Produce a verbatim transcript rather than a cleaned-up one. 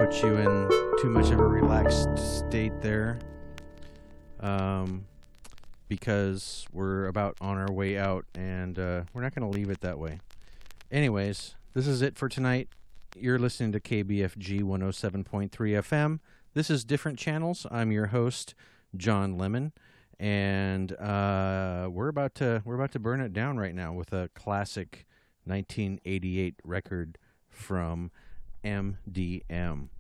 without you in too much of a relaxed state there, um, because we're about on our way out, and uh, we're not going to leave it that way. Anyways, this is it for tonight. You're listening to K B F G one oh seven point three F M. This is Different Channels. I'm your host, John Lemon, and uh, we're about to we're about to burn it down right now with a classic nineteen eighty-eight record from M D M.